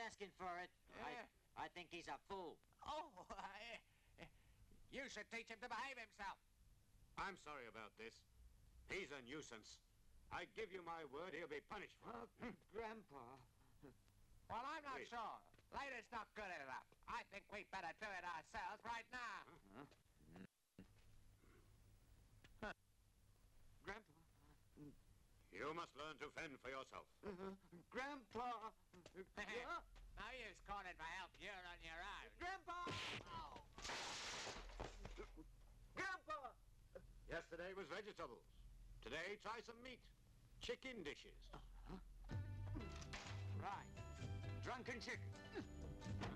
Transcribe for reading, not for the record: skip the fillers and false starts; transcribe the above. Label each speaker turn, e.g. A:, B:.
A: asking for it. I think he's a fool.
B: Oh, you should teach him to behave himself.
C: I'm sorry about this. He's a nuisance. I give you my word he'll be punished for it.
A: Grandpa.
B: Well, I'm not
C: Wait.
B: sure. Later's not good enough. I think we'd better do it ourselves right now.
A: Grandpa.
C: You must learn to fend for yourself.
A: Grandpa.
B: No use calling for help. You're on your own.
A: Grandpa!
B: Oh.
A: Grandpa!
C: Yesterday was vegetables. Today, try some meat. Chicken dishes.
A: Right. Drunken chicken.